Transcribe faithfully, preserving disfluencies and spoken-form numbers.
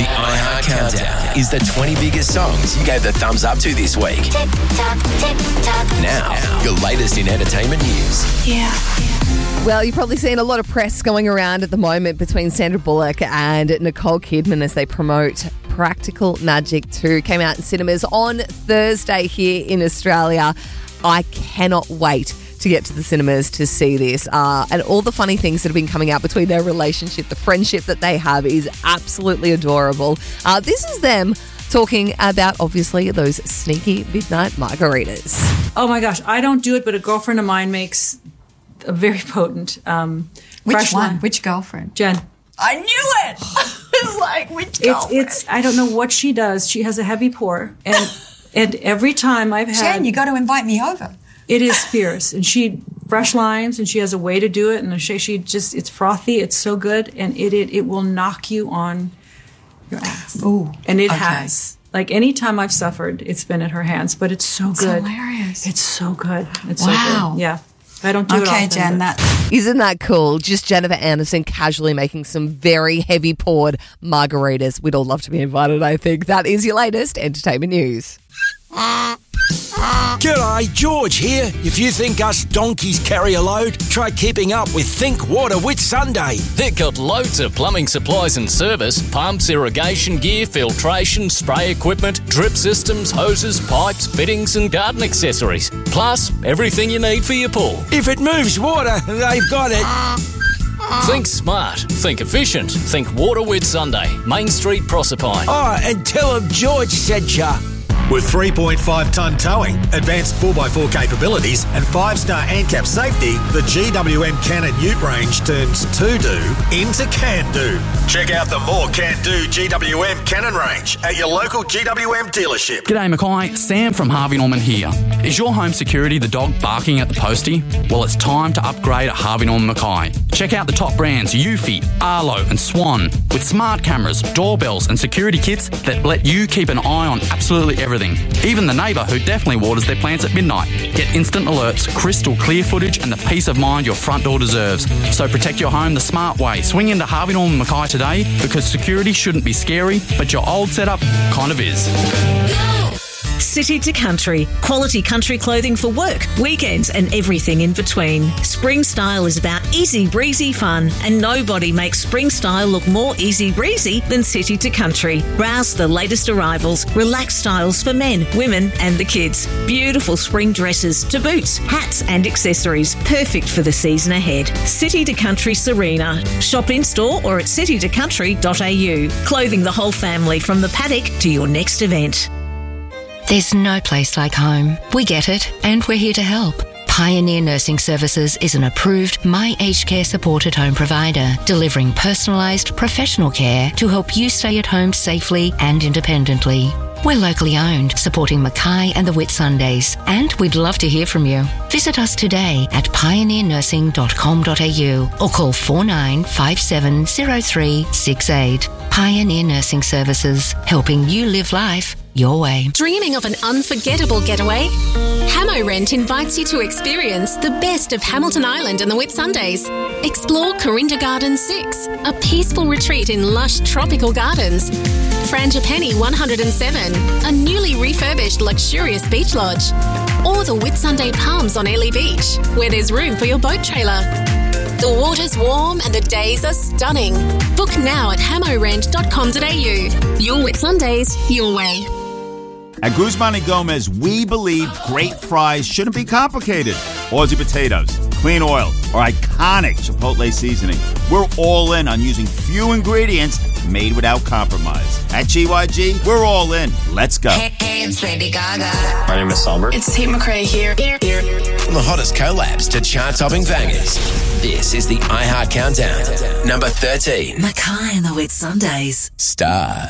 The iHeart Countdown is the twenty biggest songs you gave the thumbs up to this week. Tick tock, tick tock. Now, your latest in entertainment news. Yeah. Well, you've probably seen a lot of press going around at the moment between Sandra Bullock and Nicole Kidman as they promote Practical Magic two. Came out in cinemas on Thursday here in Australia. I cannot wait to get to the cinemas to see this. Uh, and all the funny things that have been coming out between their relationship, the friendship that they have is absolutely adorable. Uh, this is them talking about, obviously, those sneaky midnight margaritas. Oh my gosh, I don't do it, but a girlfriend of mine makes a very potent um, Which fresh one? lime. Which girlfriend? Jen. I knew it! It's like, which It's, girlfriend? it's, I don't know what she does. She has a heavy pour. And and every time I've had... Jen, you got to invite me over. It is fierce. And she, fresh limes, and she has a way to do it. And she, she just, it's frothy. It's so good. And it, it, it will knock you on your ass. Ooh. And it okay. has. Like, any time I've suffered, it's been at her hands. But it's so It's good. hilarious. It's so good. It's Wow. so good. Yeah. I don't do it often. Okay, Jen, but- that... Isn't that cool? Just Jennifer Aniston casually making some very heavy poured margaritas. We'd all love to be invited, I think. That is your latest entertainment news. G'day, George here. If you think us donkeys carry a load, try keeping up with Think Water with Sunday. They've got loads of plumbing supplies and service, pumps, irrigation gear, filtration, spray equipment, drip systems, hoses, pipes, fittings and garden accessories. Plus, everything you need for your pool. If it moves water, they've got it. Think smart, think efficient, think Water with Sunday, Main Street, Proserpine. Oh, and tell them George sent ya. With three point five tonne towing, advanced four by four capabilities and five star ANCAP safety, the G W M Cannon Ute range turns to-do into can-do. Check out the more can-do G W M Cannon range at your local G W M dealership. G'day Mackay, Sam from Harvey Norman here. Is your home security the dog barking at the postie? Well, it's time to upgrade at Harvey Norman Mackay. Check out the top brands Eufy, Arlo and Swan with smart cameras, doorbells and security kits that let you keep an eye on absolutely everything. Even the neighbour who definitely waters their plants at midnight. Get instant alerts, crystal clear footage and the peace of mind your front door deserves. So protect your home the smart way. Swing into Harvey Norman Mackay today because security shouldn't be scary, but your old setup kind of is. City to Country. Quality country clothing for work, weekends and everything in between. Spring Style is about easy breezy fun and nobody makes Spring Style look more easy breezy than City to Country. Browse the latest arrivals, relaxed styles for men, women and the kids. Beautiful spring dresses to boots, hats and accessories. Perfect for the season ahead. City to Country Serena. Shop in store or at city to country dot a u. Clothing the whole family from the paddock to your next event. There's no place like home. We get it, and we're here to help. Pioneer Nursing Services is an approved My Aged Care supported home provider, delivering personalised professional care to help you stay at home safely and independently. We're locally owned, supporting Mackay and the Whitsundays, and we'd love to hear from you. Visit us today at pioneer nursing dot com dot a u or call four nine five seven zero three six eight. Pioneer Nursing Services, helping you live life your way. Dreaming of an unforgettable getaway? Hamo Rent invites you to experience the best of Hamilton Island and the Whitsundays. Explore Corinda Gardens six, a peaceful retreat in lush tropical gardens. Frangipani one hundred seven, a newly refurbished luxurious beach lodge. Or the Whitsunday Palms on Airlie Beach, where there's room for your boat trailer. The water's warm and the days are stunning. Book now at hamo rent dot com dot a u. Your Whitsundays, your way. At Guzman and Gomez, we believe great fries shouldn't be complicated. Aussie potatoes, clean oil, or iconic Chipotle seasoning. We're all in on using few ingredients made without compromise. At G Y G, we're all in. Let's go. Hey, hey, it's Lady Gaga. My name is Salbert. It's Tate McRae here. here, here. From the hottest collabs to chart-topping bangers, this is the iHeart Countdown. Number thirteen. Mackay and the Whitsundays. Star.